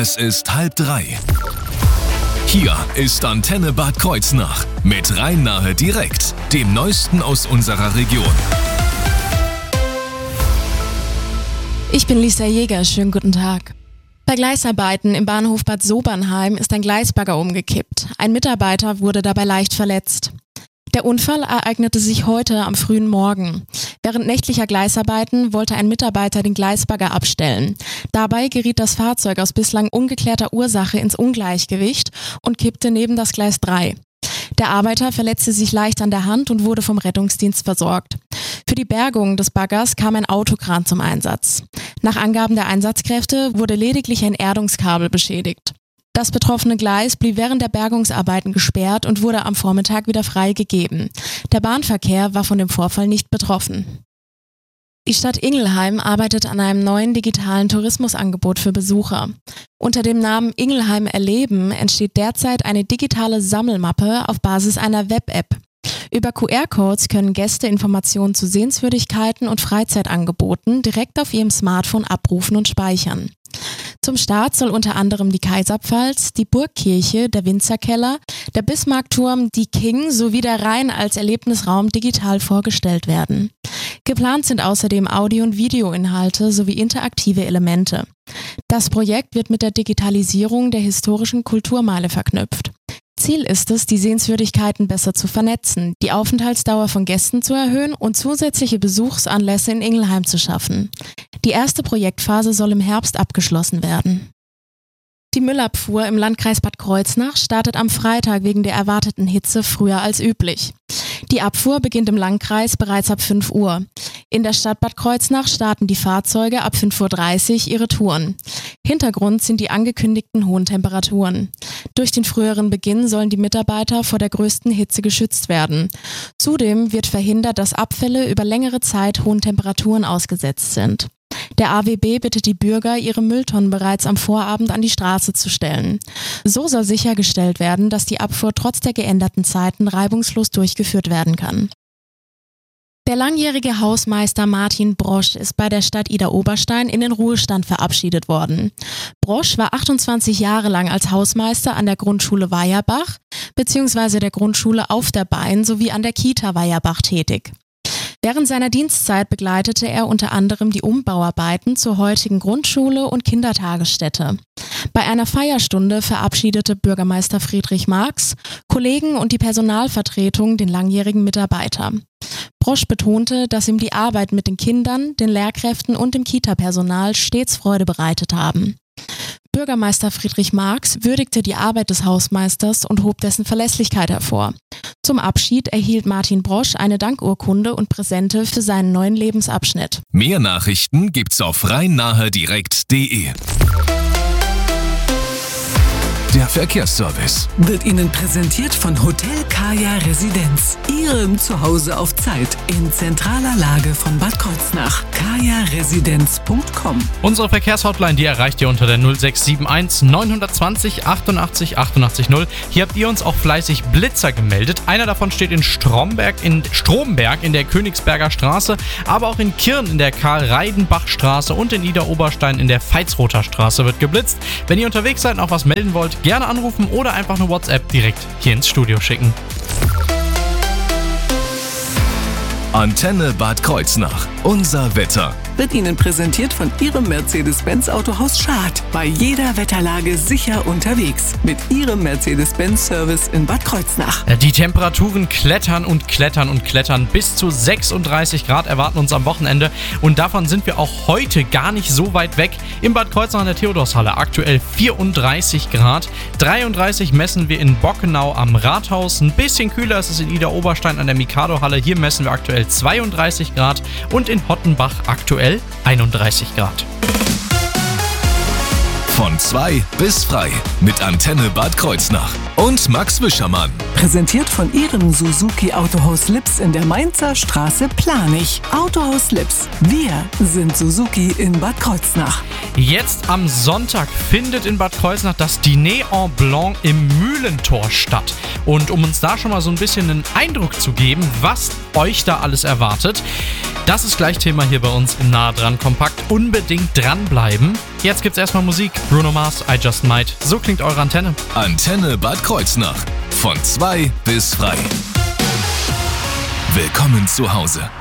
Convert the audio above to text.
Es ist 2:30. Hier ist Antenne Bad Kreuznach mit Rhein-Nahe direkt, dem Neuesten aus unserer Region. Ich bin Lisa Jäger, schönen guten Tag. Bei Gleisarbeiten im Bahnhof Bad Sobernheim ist ein Gleisbagger umgekippt. Ein Mitarbeiter wurde dabei leicht verletzt. Der Unfall ereignete sich heute am frühen Morgen. Während nächtlicher Gleisarbeiten wollte ein Mitarbeiter den Gleisbagger abstellen. Dabei geriet das Fahrzeug aus bislang ungeklärter Ursache ins Ungleichgewicht und kippte neben das Gleis 3. Der Arbeiter verletzte sich leicht an der Hand und wurde vom Rettungsdienst versorgt. Für die Bergung des Baggers kam ein Autokran zum Einsatz. Nach Angaben der Einsatzkräfte wurde lediglich ein Erdungskabel beschädigt. Das betroffene Gleis blieb während der Bergungsarbeiten gesperrt und wurde am Vormittag wieder freigegeben. Der Bahnverkehr war von dem Vorfall nicht betroffen. Die Stadt Ingelheim arbeitet an einem neuen digitalen Tourismusangebot für Besucher. Unter dem Namen Ingelheim erleben entsteht derzeit eine digitale Sammelmappe auf Basis einer Web-App. Über QR-Codes können Gäste Informationen zu Sehenswürdigkeiten und Freizeitangeboten direkt auf ihrem Smartphone abrufen und speichern. Zum Start soll unter anderem die Kaiserpfalz, die Burgkirche, der Winzerkeller, der Bismarckturm, die King sowie der Rhein als Erlebnisraum digital vorgestellt werden. Geplant sind außerdem Audio- und Videoinhalte sowie interaktive Elemente. Das Projekt wird mit der Digitalisierung der historischen Kulturmeile verknüpft. Ziel ist es, die Sehenswürdigkeiten besser zu vernetzen, die Aufenthaltsdauer von Gästen zu erhöhen und zusätzliche Besuchsanlässe in Ingelheim zu schaffen. Die erste Projektphase soll im Herbst abgeschlossen werden. Die Müllabfuhr im Landkreis Bad Kreuznach startet am Freitag wegen der erwarteten Hitze früher als üblich. Die Abfuhr beginnt im Landkreis bereits ab 5 Uhr. In der Stadt Bad Kreuznach starten die Fahrzeuge ab 5:30 Uhr ihre Touren. Hintergrund sind die angekündigten hohen Temperaturen. Durch den früheren Beginn sollen die Mitarbeiter vor der größten Hitze geschützt werden. Zudem wird verhindert, dass Abfälle über längere Zeit hohen Temperaturen ausgesetzt sind. Der AWB bittet die Bürger, ihre Mülltonnen bereits am Vorabend an die Straße zu stellen. So soll sichergestellt werden, dass die Abfuhr trotz der geänderten Zeiten reibungslos durchgeführt werden kann. Der langjährige Hausmeister Martin Brosch ist bei der Stadt Idar-Oberstein in den Ruhestand verabschiedet worden. Brosch war 28 Jahre lang als Hausmeister an der Grundschule Weierbach bzw. der Grundschule Auf der Bein sowie an der Kita Weierbach tätig. Während seiner Dienstzeit begleitete er unter anderem die Umbauarbeiten zur heutigen Grundschule und Kindertagesstätte. Bei einer Feierstunde verabschiedete Bürgermeister Friedrich Marx, Kollegen und die Personalvertretung den langjährigen Mitarbeiter. Brosch betonte, dass ihm die Arbeit mit den Kindern, den Lehrkräften und dem Kita-Personal stets Freude bereitet haben. Bürgermeister Friedrich Marx würdigte die Arbeit des Hausmeisters und hob dessen Verlässlichkeit hervor. Zum Abschied erhielt Martin Brosch eine Dankurkunde und Präsente für seinen neuen Lebensabschnitt. Mehr Nachrichten gibt's auf rhein-nahe-direkt.de. Der Verkehrsservice wird Ihnen präsentiert von Hotel Kaya Residenz. Ihrem Zuhause auf Zeit in zentraler Lage von Bad Kreuznach. kajaresidenz.com. Unsere Verkehrshotline, die erreicht ihr unter der 0671 920 88 88 0. Hier habt ihr uns auch fleißig Blitzer gemeldet. Einer davon steht in Stromberg in der Königsberger Straße, aber auch in Kirn in der Karl-Reidenbach-Straße und in Idar-Oberstein in der Veitsrother Straße wird geblitzt. Wenn ihr unterwegs seid und auch was melden wollt, gerne anrufen oder einfach eine WhatsApp direkt hier ins Studio schicken. Antenne Bad Kreuznach. Unser Wetter. Wird Ihnen präsentiert von Ihrem Mercedes-Benz Autohaus Schad. Bei jeder Wetterlage sicher unterwegs. Mit Ihrem Mercedes-Benz-Service in Bad Kreuznach. Die Temperaturen klettern und klettern und klettern. Bis zu 36 Grad erwarten uns am Wochenende. Und davon sind wir auch heute gar nicht so weit weg. Im Bad Kreuznach in der Theodorshalle aktuell 34 Grad. 33 messen wir in Bockenau am Rathaus. Ein bisschen kühler ist es in Idar-Oberstein an der Mikado-Halle. Hier messen wir aktuell 32 Grad. Und in Hottenbach aktuell 31 Grad. Von 2 bis frei mit Antenne Bad Kreuznach und Max Wischermann. Präsentiert von Ihrem Suzuki Autohaus Lips in der Mainzer Straße Planich. Autohaus Lips. Wir sind Suzuki in Bad Kreuznach. Jetzt am Sonntag findet in Bad Kreuznach das Dîner en Blanc im Mühlentor statt. Und um uns da schon mal so ein bisschen einen Eindruck zu geben, was euch da alles erwartet, das ist gleich Thema hier bei uns im Nah dran Kompakt. Unbedingt dranbleiben. Jetzt gibt's erstmal Musik. Bruno Mars, I Just Might. So klingt eure Antenne. Antenne Bad Kreuznach. Von 2 bis frei. Willkommen zu Hause.